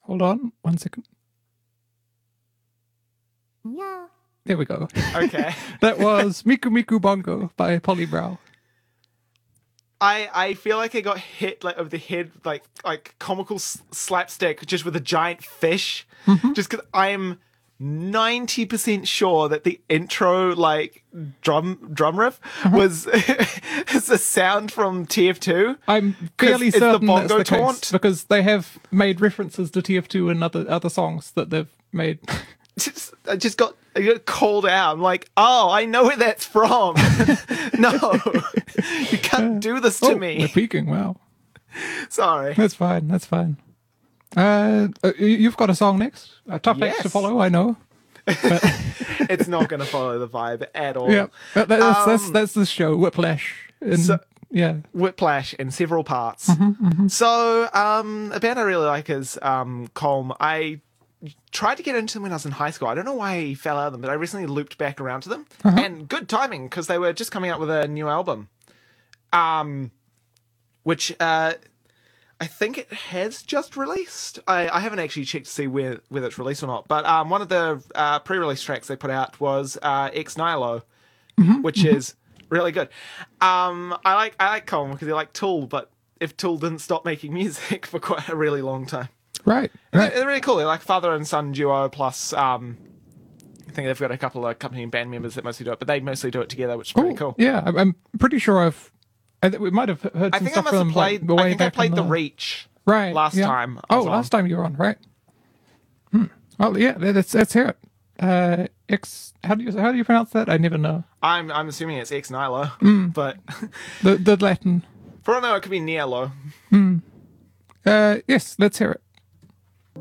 Hold on 1 second. Yeah. There we go. Okay. That was Miku Miku Bongo by Polly Brow. I feel like I got hit like over the head like comical slapstick just with a giant fish. Just because I am 90% sure that the intro like drum riff was is a sound from TF2. I'm fairly it's the certain that's bongo the case taunt. because they have made references to TF2 in other songs that they've made. I got called out. I'm like, oh, I know where that's from. No, you can't do this to We're me. peeking. Wow, Sorry. that's fine. That's fine. You've got a song next. A tough act to Yes. follow. I know. It's not going to follow the vibe at all. Yeah, that's the show. Whiplash. Yeah. Whiplash in several parts. So, a band I really like is Colm. I tried to get into them when I was in high school. I don't know why I fell out of them, but I recently looped back around to them. And good timing, because they were just coming out with a new album. Which I think it has just released. I haven't actually checked to see whether it's released or not. But one of the pre-release tracks they put out was Ex Nihilo, which is really good. I like Colm because they like Tool, but if Tool didn't stop making music for quite a really long time. Right. They're really cool. They're like father and son duo, plus I think they've got a couple of accompanying band members that mostly do it, but they mostly do it together, which is pretty cool. Yeah, I'm pretty sure we might have heard I some think I stuff must have from played. way I think I back played in the Reach last time. Last time you were on, right? Well, yeah, let's hear it. How do you pronounce that? I never know. I'm assuming it's Ex Nihilo, but The Latin. for all I know, it could be Nihilo. Yes, let's hear it.